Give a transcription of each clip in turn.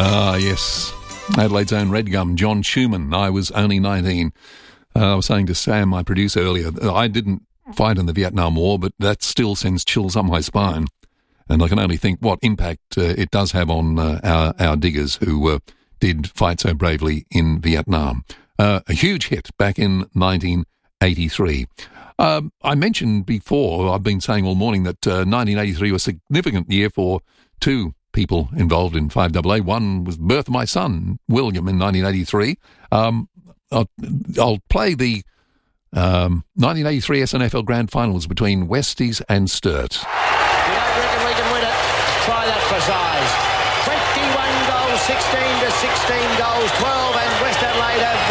Yes. Adelaide's own Red Gum, John Schumann. I was only 19. I was saying to Sam, my producer, earlier, I didn't fight in the Vietnam War, but that still sends chills up my spine. And I can only think what impact it does have on our diggers who did fight so bravely in Vietnam. A huge hit back in 1983. I mentioned before, I've been saying all morning, that 1983 was a significant year for two people involved in 5AA. One was the birth of my son, William, in 1983. I'll play the 1983 SNFL Grand Finals between Westies and Sturt. You don't reckon we can win it? Try that for size. 21 goals, 16 to 16 goals, 12, and West Adelaide have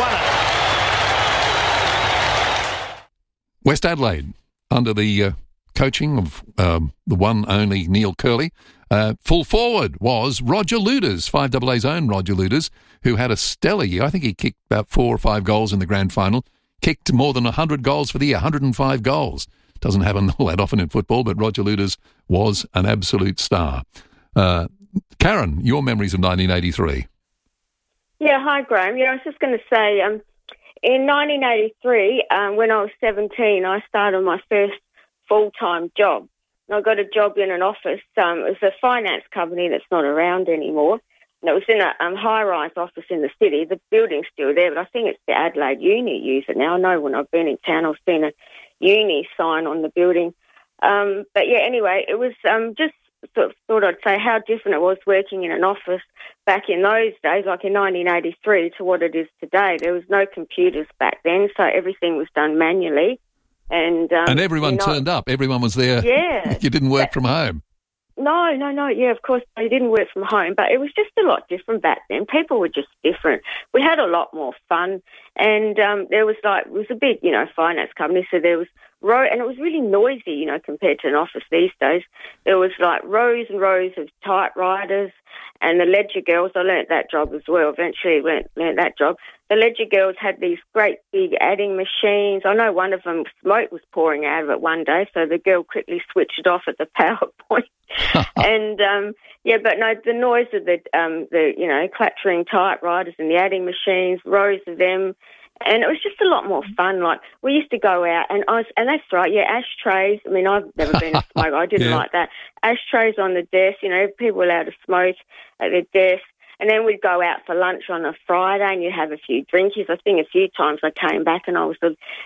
won it. West Adelaide, under the coaching of the one only Neil Curley. Full forward was Roger Luders, 5AA's own Roger Luders, who had a stellar year. I think he kicked about 4 or 5 goals in the grand final, kicked more than 100 goals for the year, 105 goals. Doesn't happen all that often in football, but Roger Luders was an absolute star. Karen, your memories of 1983. Yeah, hi, Graham. Yeah, I was just going to say, in 1983, when I was 17, I started my first full-time job. And I got a job in an office. It was a finance company that's not around anymore. And it was in a high-rise office in the city. The building's still there, but I think it's the Adelaide Uni use it now. I know when I've been in town, I've seen a uni sign on the building. But yeah, anyway, it was just sort of thought I'd say how different it was working in an office back in those days, like in 1983, to what it is today. There was no computers back then, so everything was done manually. And everyone turned up. Everyone was there. Yeah. You didn't work from home. No. Yeah, of course, I didn't work from home, but it was just a lot different back then. People were just different. We had a lot more fun, and it was a big, finance company, so there was and it was really noisy, compared to an office these days. There was like rows and rows of typewriters, and the ledger girls, I learnt that job as well, eventually learnt that job. The ledger girls had these great big adding machines. I know one of them, smoke was pouring out of it one day, so the girl quickly switched it off at the PowerPoint. And, but no, the noise of the clattering typewriters and the adding machines, rows of them, and it was just a lot more fun. Like, we used to go out, and that's right, yeah, ashtrays. I mean, I've never been a smoker. I didn't like that. Ashtrays on the desk, people were allowed to smoke at their desk. And then we'd go out for lunch on a Friday and you'd have a few drinkies. I think a few times I came back and I was,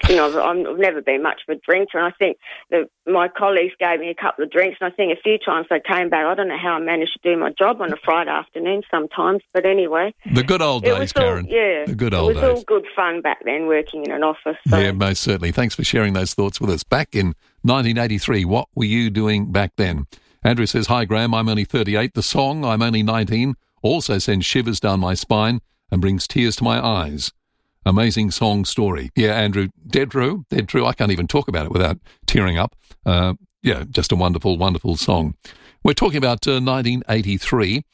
I've never been much of a drinker. And I think my colleagues gave me a couple of drinks. And I think a few times I came back. I don't know how I managed to do my job on a Friday afternoon sometimes. But anyway. The good old days, Karen. Yeah. The good old days. It was all good fun back then working in an office. So. Yeah, most certainly. Thanks for sharing those thoughts with us. Back in 1983, what were you doing back then? Andrew says, hi, Graham, I'm only 38. The song, I'm only 19, also sends shivers down my spine and brings tears to my eyes. Amazing song story. Yeah, Andrew, dead true. I can't even talk about it without tearing up. Just a wonderful, wonderful song. We're talking about 1983.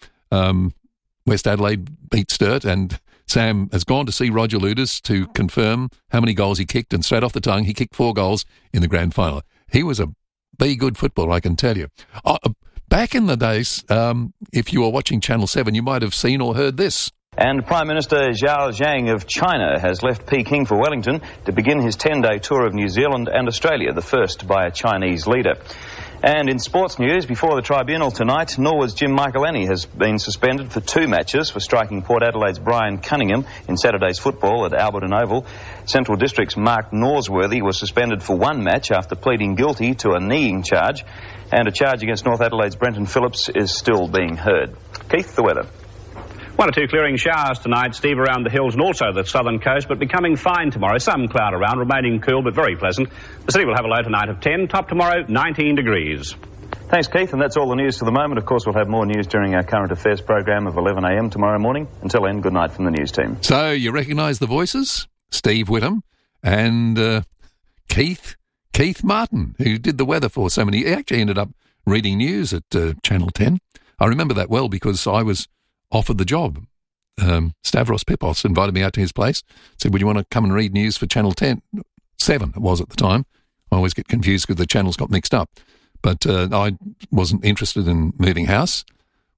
West Adelaide beat Sturt, and Sam has gone to see Roger Luders to confirm how many goals he kicked, and straight off the tongue, he kicked 4 goals in the grand final. He was a good footballer, I can tell you. Back in the days, if you were watching Channel 7, you might have seen or heard this. And Prime Minister Zhao Zhang of China has left Peking for Wellington to begin his 10-day tour of New Zealand and Australia, the first by a Chinese leader. And in sports news, before the tribunal tonight, Norwood's Jim Michaelani has been suspended for 2 matches for striking Port Adelaide's Brian Cunningham in Saturday's football at Alberton Oval. Central District's Mark Norsworthy was suspended for 1 match after pleading guilty to a kneeing charge. And a charge against North Adelaide's Brenton Phillips is still being heard. Keith, the weather. 1 or 2 clearing showers tonight, Steve, around the hills and also the southern coast, but becoming fine tomorrow. Some cloud around, remaining cool but very pleasant. The city will have a low tonight of 10, top tomorrow 19 degrees. Thanks, Keith, and that's all the news for the moment. Of course, we'll have more news during our current affairs program of 11 a.m. tomorrow morning. Until then, good night from the news team. So, you recognise the voices? Steve Whittam and Keith Martin, who did the weather for so many. He actually ended up reading news at Channel 10. I remember that well because I was offered the job. Stavros Pipos invited me out to his place, said, would you want to come and read news for Channel 10? 7 it was at the time. I always get confused because the channels got mixed up. But I wasn't interested in moving house.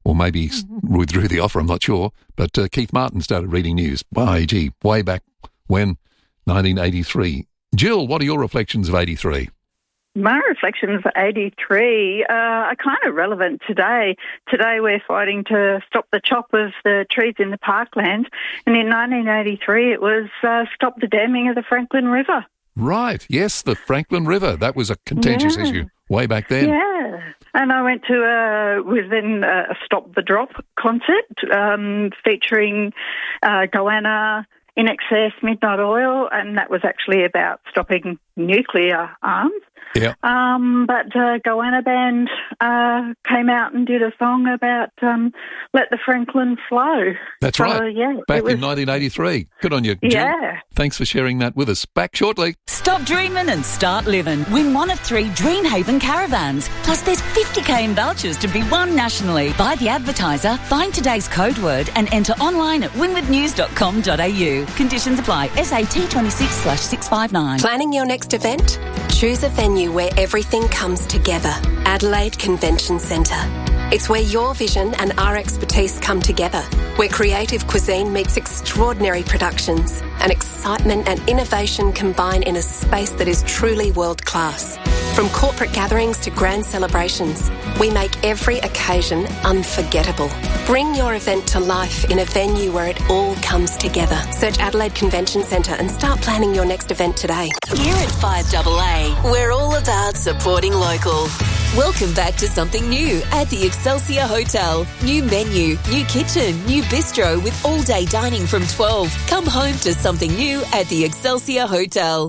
or maybe withdrew the offer, I'm not sure. But Keith Martin started reading news. Why, gee, way back when, 1983. Jill, what are your reflections of 83? My reflections of 83 are kind of relevant today. Today we're fighting to stop the chop of the trees in the parklands. And in 1983 it was stop the damming of the Franklin River. Right, yes, the Franklin River. That was a contentious issue way back then. Yeah. And I went to a Stop the Drop concert featuring Goanna, In Excess, Midnight Oil, and that was actually about stopping nuclear arms. Yeah. But Goanna Band came out and did a song about Let the Franklin Flow. That's right. Yeah, back in 1983. Good on you, Jill. Yeah. Thanks for sharing that with us. Back shortly. Stop dreaming and start living. Win one of 3 Dreamhaven caravans. Plus there's 50k in vouchers to be won nationally. Buy the advertiser, find today's code word and enter online at winwithnews.com.au. Conditions apply. SAT 26/659. Planning your next event? Choose a venue where everything comes together. Adelaide Convention Centre. It's where your vision and our expertise come together. Where creative cuisine meets extraordinary productions and excitement and innovation combine in a space that is truly world class. From corporate gatherings to grand celebrations, we make every occasion unforgettable. Bring your event to life in a venue where it all comes together. Search Adelaide Convention Centre and start planning your next event today. Here at 5AA, we're all about supporting local. Welcome back to something new at the Excelsior Hotel. New menu, new kitchen, new bistro with all-day dining from 12. Come home to something new at the Excelsior Hotel.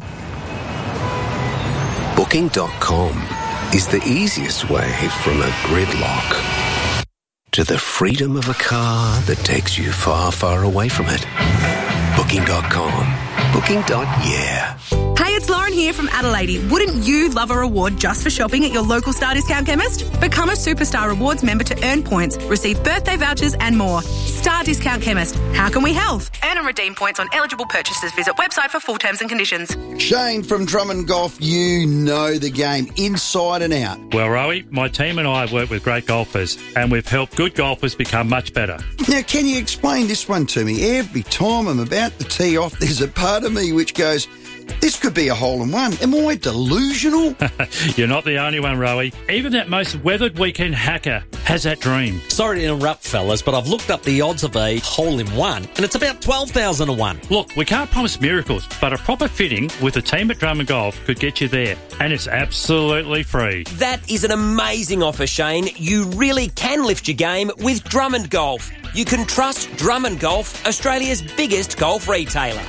Booking.com is the easiest way from a gridlock to the freedom of a car that takes you far, far away from it. Booking.com. Booking.yeah. Hey, it's Lauren here from Adelaide. Wouldn't you love a reward just for shopping at your local Star Discount chemist? Become a Superstar Rewards member to earn points, receive birthday vouchers and more. Star Discount Chemist. How can we help? Earn and redeem points on eligible purchases. Visit website for full terms and conditions. Shane from Drummond Golf, you know the game inside and out. Well, Rowie, my team and I have worked with great golfers and we've helped good golfers become much better. Now, can you explain this one to me? Every time I'm about to tee off, there's a part of me which goes, this could be a hole-in-one. Am I delusional? You're not the only one, Rowie. Even that most weathered weekend hacker has that dream. Sorry to interrupt, fellas, but I've looked up the odds of a hole-in-one, and it's about 12,000 to 1. Look, we can't promise miracles, but a proper fitting with the team at Drummond Golf could get you there, and it's absolutely free. That is an amazing offer, Shane. You really can lift your game with Drummond Golf. You can trust Drummond Golf, Australia's biggest golf retailer.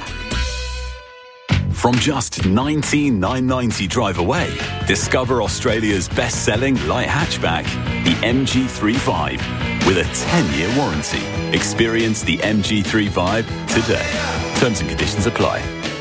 From just $19,990 drive away, discover Australia's best-selling light hatchback, the MG35, with a 10-year warranty. Experience the MG35 today. Terms and conditions apply.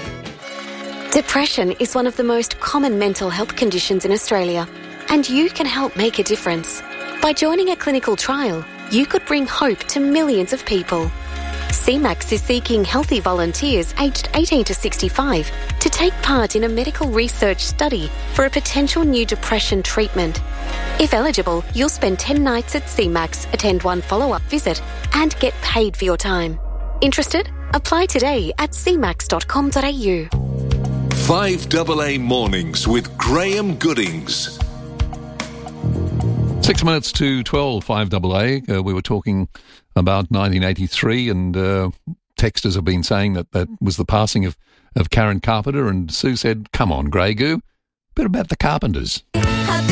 Depression is one of the most common mental health conditions in Australia, and you can help make a difference. By joining a clinical trial, you could bring hope to millions of people. CMAX is seeking healthy volunteers aged 18 to 65 to take part in a medical research study for a potential new depression treatment. If eligible, you'll spend 10 nights at CMAX, attend one follow-up visit, and get paid for your time. Interested? Apply today at cmax.com.au. 5AA Mornings with Graham Goodings. 6 minutes to 12, 5AA. We were talking about 1983, and texters have been saying that was the passing of Karen Carpenter, and Sue said, come on, Grey Goo, bit about the Carpenters.